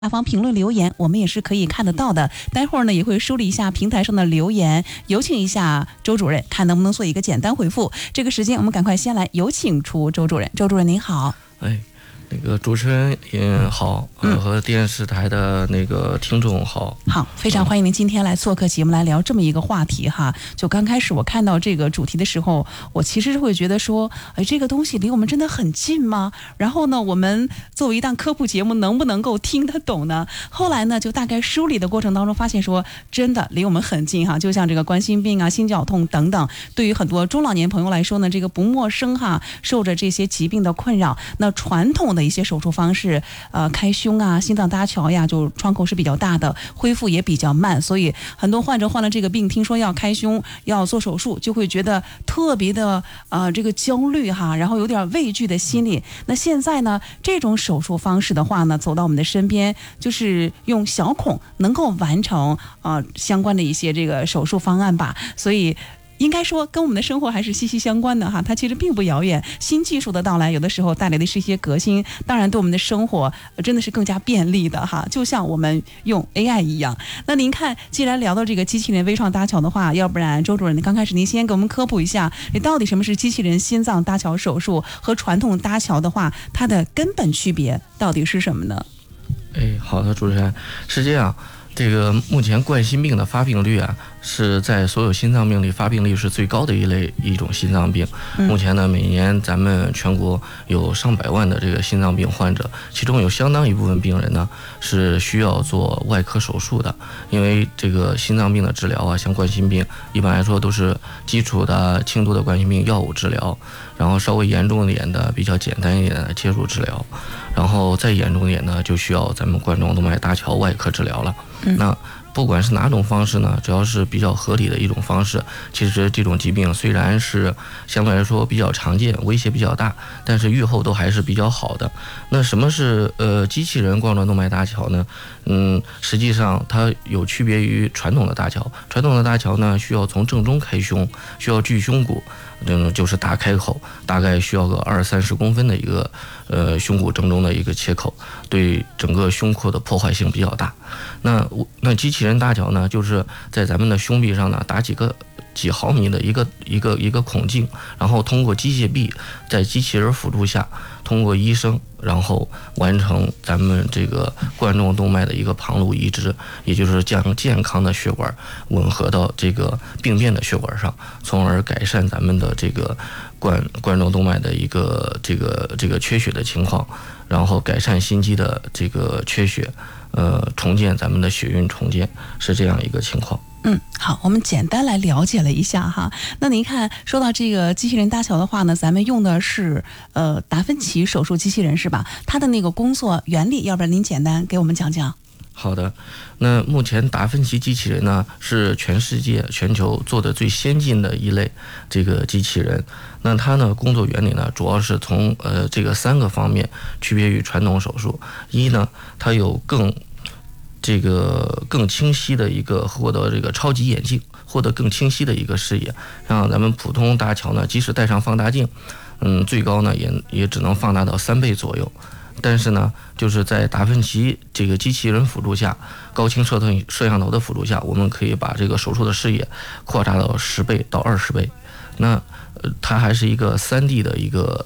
下方评论留言，我们也是可以看得到的。待会儿呢，也会梳理一下平台上的留言，有请一下周主任，看能不能做一个简单回复。这个时间，我们赶快先来有请出周主任。周主任您好。 那个主持人也好，和电视台的那个听众好。 好，非常欢迎您今天来做客节目，来聊这么一个话题哈。就刚开始我看到这个主题的时候，我其实是会觉得说，这个东西离我们真的很近吗？然后呢，我们作为一档科普节目，能不能够听得懂呢？后来呢，就大概梳理的过程当中，发现说，真的离我们很近哈。就像这个冠心病啊、心绞痛等等，对于很多中老年朋友来说呢，这个不陌生哈，受着这些疾病的困扰。那传统的一些手术方式，开胸啊、心脏搭桥呀，就窗口是比较大的，恢复也比较慢，所以很多患者患了这个病，听说要开胸、要做手术，就会觉得特别的这个焦虑哈，然后有点畏惧的心理。那现在呢，这种手术方式的话呢，走到我们的身边，就是用小孔能够完成相关的一些这个手术方案吧，所以应该说跟我们的生活还是息息相关的哈，它其实并不遥远。新技术的到来，有的时候带来的是一些革新，当然对我们的生活真的是更加便利的哈，就像我们用 AI 一样。那您看，既然聊到这个机器人微创搭桥的话，要不然周主任刚开始您先给我们科普一下，到底什么是机器人心脏搭桥手术和传统搭桥的话，它的根本区别到底是什么呢？ 好的，主持人，是这样。这个目前冠心病的发病率啊，是在所有心脏病里发病率是最高的一种心脏病。目前呢，每年咱们全国有上百万的这个心脏病患者，其中有相当一部分病人呢是需要做外科手术的。因为这个心脏病的治疗啊，像冠心病，一般来说都是基础的轻度的冠心病药物治疗，然后稍微严重一点的、比较简单一点的介入治疗，然后再严重一点呢，就需要咱们冠状动脉搭桥外科治疗了。那不管是哪种方式呢，只要是比较合理的一种方式，其实这种疾病虽然是相对来说比较常见，威胁比较大，但是预后都还是比较好的。那什么是机器人冠状动脉搭桥呢？实际上它有区别于传统的搭桥。传统的搭桥呢，需要从正中开胸，需要锯胸骨，就是大开口，大概需要个20-30公分的一个胸骨正中的一个切口，对整个胸廓的破坏性比较大。那机器人搭桥呢，就是在咱们的胸壁上呢打几毫米的一个孔径，然后通过机械臂在机器人辅助下，通过医生然后完成咱们这个冠状动脉的一个旁路移植，也就是将健康的血管吻合到这个病变的血管上，从而改善咱们的这个冠状动脉的一个这个缺血的情况，然后改善心肌的这个缺血，重建咱们的血运重建，是这样一个情况。 好，我们简单来了解了一下哈。那您看，说到这个机器人搭桥的话呢，咱们用的是达芬奇手术机器人是吧？它的那个工作原理，要不然您简单给我们讲讲。 好的，那目前达芬奇机器人呢，是全球做的最先进的一类这个机器人。那它呢，工作原理呢，主要是从这个3个方面区别于传统手术。一呢，它有更清晰的一个获得这个超级眼镜，获得更清晰的一个视野，让咱们普通搭桥呢，即使带上放大镜，最高呢也只能放大到3倍左右。但是呢，就是在达芬奇这个机器人辅助下，高清摄像头的辅助下，我们可以把这个手术的视野扩大到10倍到20倍。那它还是一个3D 的一个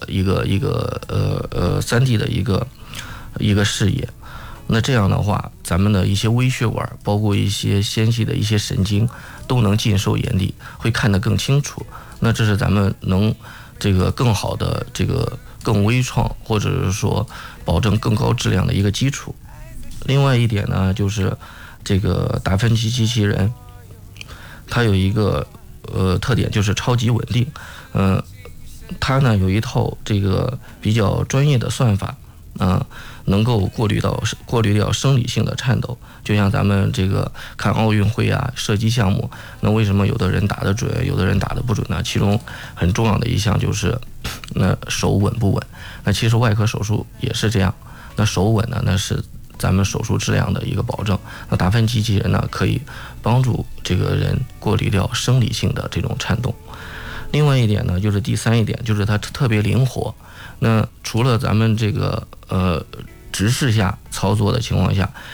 3D 的一个视野。那这样的话，咱们的一些微血管，包括一些纤细的一些神经，都能尽收眼底，会看得更清楚。那这是咱们能这个更好的这个更微创，或者是说保证更高质量的一个基础。另外一点呢，就是这个达芬奇机器人，它有一个特点，就是超级稳定。它呢有一套这个比较专业的算法，能够过滤掉生理性的颤抖。就像咱们这个看奥运会啊，射击项目，那为什么有的人打得准，有的人打得不准呢？其中很重要的一项就是那手稳不稳。那其实外科手术也是这样，那手稳呢，那是咱们手术质量的一个保证。那达芬奇机器人呢，可以帮助这个人过滤掉生理性的这种颤动。另外一点呢，就是第3一点，就是它特别灵活。那除了咱们这个直视下操作的情况下，